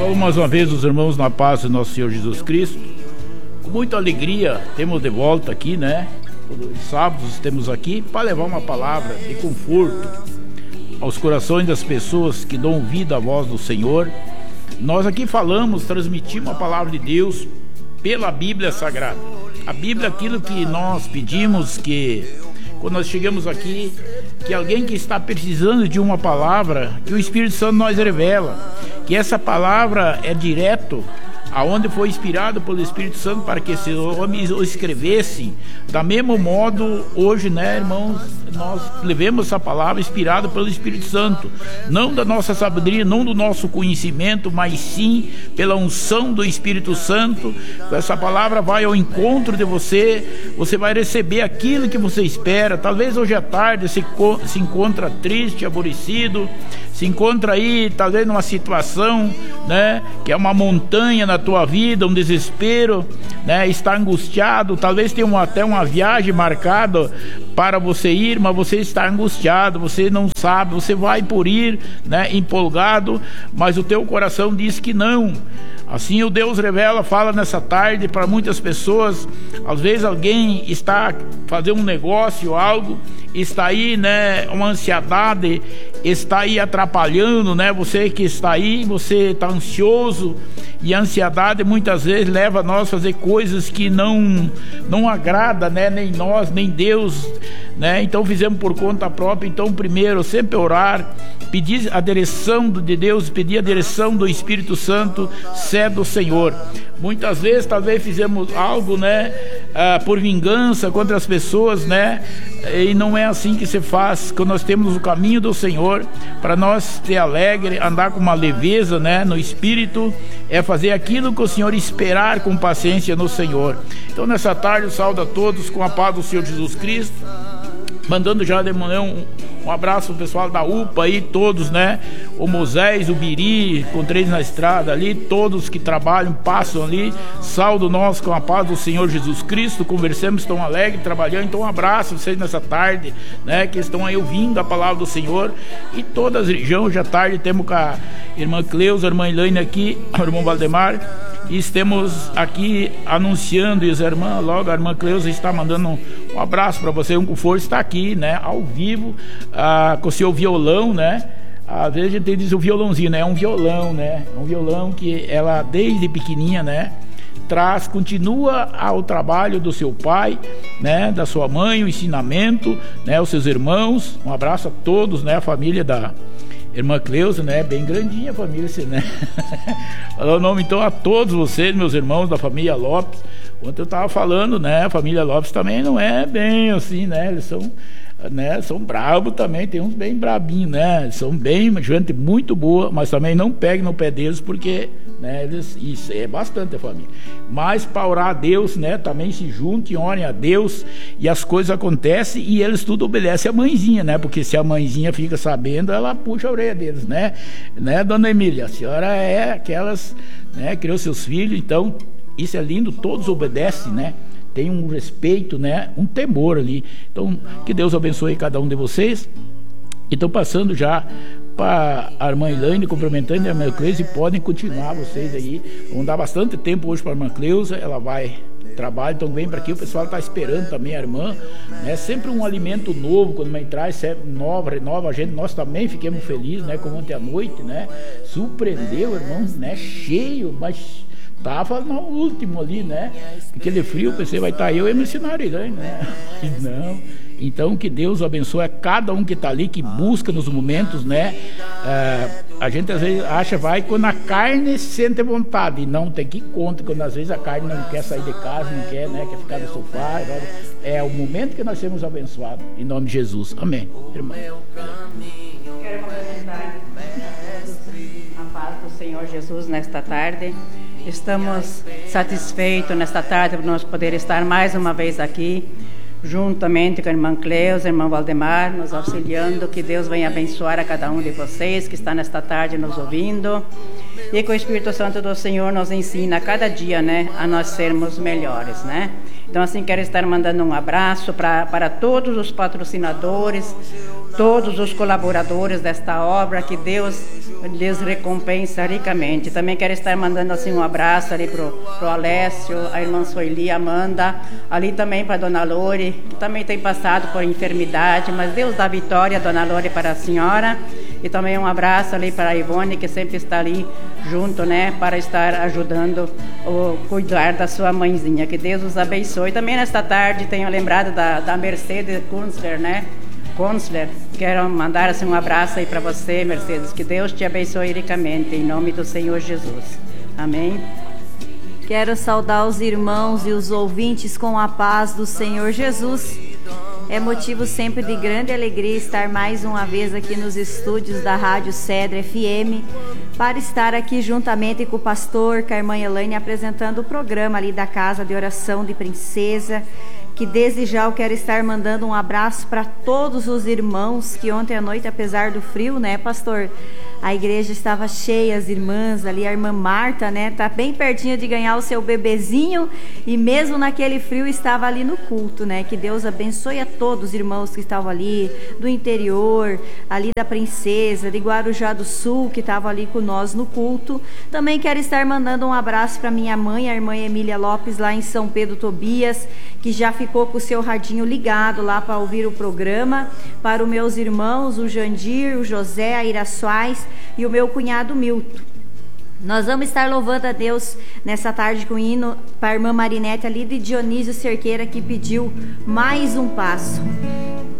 Saúde mais uma vez os irmãos na paz do nosso Senhor Jesus Cristo. Com muita alegria temos de volta aqui, né? Todos os sábados temos aqui para levar uma palavra de conforto aos corações das pessoas que dão ouvido à voz do Senhor. Nós aqui falamos, transmitimos a palavra de Deus pela Bíblia Sagrada. A Bíblia é aquilo que nós pedimos, que quando nós chegamos aqui, que alguém que está precisando de uma palavra, que o Espírito Santo nos revela, que essa palavra é direto aonde foi inspirado pelo Espírito Santo para que esses homens o escrevessem. Da mesmo modo, hoje, né, irmãos, nós levemos essa palavra inspirada pelo Espírito Santo, não da nossa sabedoria, não do nosso conhecimento, mas sim pela unção do Espírito Santo. Essa palavra vai ao encontro de você, você vai receber aquilo que você espera. Talvez hoje à tarde se encontra triste, aborrecido, se encontra aí talvez numa situação, né, que é uma montanha na tua vida, um desespero, né, está angustiado, talvez tenha até uma viagem marcada para você ir, mas você está angustiado, você não sabe, você vai por ir, né, empolgado, mas o teu coração diz que não. Assim o Deus revela, fala nessa tarde para muitas pessoas. Às vezes alguém está fazendo um negócio, algo, está aí, né, uma ansiedade está aí atrapalhando, né, você que está aí, você está ansioso, e a ansiedade muitas vezes leva nós a fazer coisas que não agrada, né, nem nós, nem Deus, né? Então fizemos por conta própria. Então primeiro sempre orar, pedir a direção de Deus, pedir a direção do Espírito Santo, ser do Senhor. Muitas vezes talvez fizemos algo, né, por vingança contra as pessoas, né, e não é assim que se faz. Quando nós temos o caminho do Senhor, para nós ter alegre, andar com uma leveza, né, no Espírito, é fazer aquilo que o Senhor, esperar com paciência no Senhor. Então nessa tarde eu saúdo a todos com a paz do Senhor Jesus Cristo, mandando já de manhã um abraço pro pessoal da UPA aí, todos, né? O Moisés, o Biri, encontrei na estrada ali, todos que trabalham, passam ali. Saúdo nós com a paz do Senhor Jesus Cristo. Conversamos, estão alegres, trabalhando. Então um abraço a vocês nessa tarde, né? Que estão aí ouvindo a palavra do Senhor. E todas as regiões, já tarde temos com a irmã Cleusa, a irmã Elaine aqui, o irmão Valdemar. E estamos aqui anunciando, e a irmã Cleusa está mandando um abraço para você, um conforto, está aqui, né, ao vivo, com o seu violão, né. Às vezes a gente diz o violãozinho, né, é um violão, né, um violão que ela desde pequenininha, né, continua ao trabalho do seu pai, né, da sua mãe, o ensinamento, né, os seus irmãos. Um abraço a todos, né, a família da irmã Cleusa, né? Bem grandinha a família, né? Falar o nome então a todos vocês, meus irmãos da família Lopes. Ontem eu estava falando, né? A família Lopes também não é bem assim, né? Eles são, né, são bravos também, tem uns bem brabinhos, né? São bem gente muito boa, mas também não peguem no pé deles, porque, né, isso é bastante a família. Mas para orar a Deus, né, também se juntem, orem a Deus, e as coisas acontecem, e eles tudo obedecem a mãezinha, né? Porque se a mãezinha fica sabendo, ela puxa a orelha deles, né? Né, dona Emília? A senhora é aquelas, né, criou seus filhos, então isso é lindo, todos obedecem, né? Tem um respeito, né? Um temor ali. Então, que Deus abençoe cada um de vocês. E estou passando já para a irmã Elaine, cumprimentando a irmã Cleusa, e podem continuar vocês aí. Vamos dar bastante tempo hoje para a irmã Cleusa, ela vai trabalho, então vem para aqui, o pessoal está esperando também a irmã, né? Sempre um alimento novo, quando a mãe traz, renova a gente. Nós também ficamos felizes, né? Como ontem à noite, né? Surpreendeu, irmão, né? Cheio, mas estava no último ali, né? Aquele frio, pensei, vai estar eu e missionário, né? Não. Então que Deus abençoe a cada um que está ali, que busca nos momentos, né? A gente às vezes acha, vai quando a carne sente vontade, e não, tem que ir contra, quando às vezes a carne não quer sair de casa, não quer, né? Quer ficar no sofá. É o momento que nós seremos abençoados, em nome de Jesus, amém. Irmão, quero cumprimentar a paz do Senhor Jesus nesta tarde. Estamos satisfeitos nesta tarde por nós poder estar mais uma vez aqui, juntamente com a irmã Cleusa, irmão Valdemar, nos auxiliando. Que Deus venha abençoar a cada um de vocês que está nesta tarde nos ouvindo, e que o Espírito Santo do Senhor nos ensina a cada dia, né, a nós sermos melhores, né? Então assim, quero estar mandando um abraço para todos os patrocinadores, todos os colaboradores desta obra, que Deus lhes recompensa ricamente. Também quero estar mandando assim um abraço ali pro Alessio, a irmã Sueli, Amanda, ali também para Dona Lore, que também tem passado por enfermidade, mas Deus dá vitória, Dona Lore, para a senhora. E também um abraço ali para a Ivone, que sempre está ali junto, né, para estar ajudando a cuidar da sua mãezinha. Que Deus os abençoe. Também nesta tarde tenho lembrado da Mercedes Kunzler, né? Kunzler. Quero mandar assim um abraço aí para você, Mercedes. Que Deus te abençoe ricamente, em nome do Senhor Jesus. Amém. Quero saudar os irmãos e os ouvintes com a paz do Senhor Jesus. É motivo sempre de grande alegria estar mais uma vez aqui nos estúdios da Rádio Cedro FM, para estar aqui juntamente com o pastor, com a irmã Elaine, apresentando o programa ali da Casa de Oração de Princesa, que desde já eu quero estar mandando um abraço para todos os irmãos, que ontem à noite, apesar do frio, né, pastor, a igreja estava cheia, as irmãs ali, a irmã Marta, né, tá bem pertinho de ganhar o seu bebezinho, e mesmo naquele frio estava ali no culto, né, que Deus abençoe a todos os irmãos que estavam ali, do interior, ali da Princesa, de Guarujá do Sul, que estavam ali com nós no culto. Também quero estar mandando um abraço para minha mãe, a irmã Emília Lopes, lá em São Pedro Tobias, que já ficou com o seu radinho ligado lá para ouvir o programa, para os meus irmãos, o Jandir, o José, a Ira Soares e o meu cunhado Milton. Nós vamos estar louvando a Deus nessa tarde com o hino para a irmã Marinete ali de Dionísio Cerqueira, que pediu mais um passo.